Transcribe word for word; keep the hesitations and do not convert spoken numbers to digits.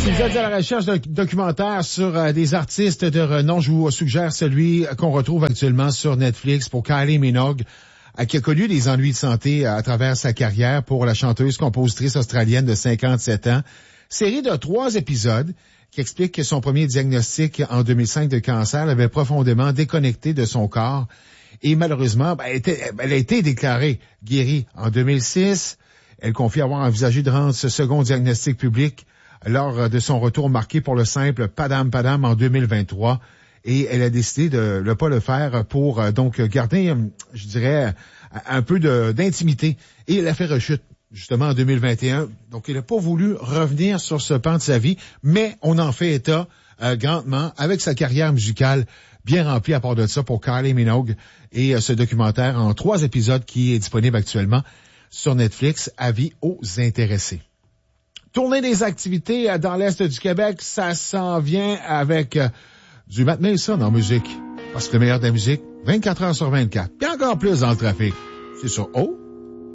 Si vous êtes à la recherche d'un documentaire sur euh, des artistes de renom, je vous suggère celui qu'on retrouve actuellement sur Netflix pour Kylie Minogue, euh, qui a connu des ennuis de santé à travers sa carrière pour la chanteuse-compositrice australienne de cinquante-sept ans. Série de trois épisodes qui explique que son premier diagnostic en deux mille cinq de cancer l'avait profondément déconnecté de son corps. Et malheureusement, ben, elle, était, elle a été déclarée guérie en deux mille six. Elle confie avoir envisagé de rendre ce second diagnostic public lors de son retour marqué pour le simple Padam Padam en deux mille vingt-trois. Et elle a décidé de ne pas le faire pour euh, donc garder, je dirais, un peu de, d'intimité. Et elle a fait rechute, justement, en deux mille vingt et un. Donc, elle n'a pas voulu revenir sur ce pan de sa vie, mais on en fait état euh, grandement avec sa carrière musicale bien remplie à part de ça pour Kylie Minogue. Et euh, ce documentaire en trois épisodes qui est disponible actuellement sur Netflix. Avis aux intéressés. Tournée des activités dans l'Est du Québec, ça s'en vient avec euh, du Matt Mason en musique. Parce que le meilleur de la musique, vingt-quatre heures sur vingt-quatre. Puis encore plus dans le trafic. C'est sur O